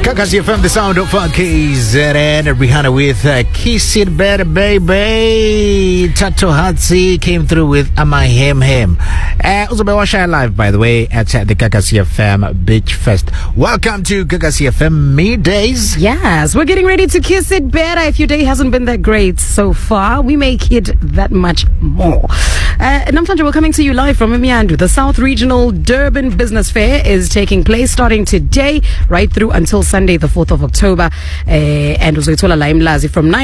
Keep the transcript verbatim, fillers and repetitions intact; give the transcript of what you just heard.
Kakasi F M, the sound of K Z N. Rihanna with uh, Kiss It Better Baby. Tato Hatsi came through with Ama Hem Hem. Uh, also, by Shine Live, by the way, at uh, the Kakasi F M Beach Fest. Welcome to Kakasi F M Middays. Yes, we're getting ready to kiss it better. If your day hasn't been that great so far, we make it that much more. Uh, Namhlanje, we're coming to you live from Mimiandu. The South Regional Durban Business Fair is taking place starting today, right through until Sunday, the fourth of October. Uh, and Uzoitola Laimlazi from nine